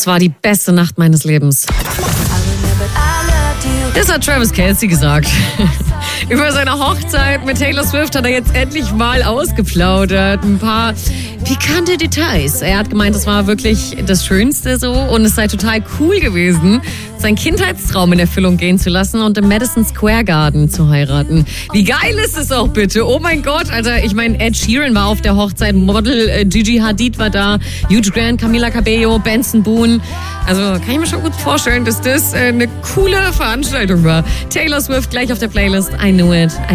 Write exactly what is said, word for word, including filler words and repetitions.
Das war die beste Nacht meines Lebens. Das hat Travis Kelce gesagt. Über seine Hochzeit mit Taylor Swift hat er jetzt endlich mal ausgeplaudert. Ein paar pikante Details. Er hat gemeint, das war wirklich das Schönste so und es sei total cool gewesen, seinen Kindheitstraum in Erfüllung gehen zu lassen und im Madison Square Garden zu heiraten. Wie geil ist es auch bitte? Oh mein Gott, Alter, ich meine, Ed Sheeran war auf der Hochzeit, Model äh, Gigi Hadid war da, Hugh Grant, Camila Cabello, Benson Boone. Also kann ich mir schon gut vorstellen, dass das äh, eine coole Veranstaltung war. Taylor Swift gleich auf der Playlist. I knew it. I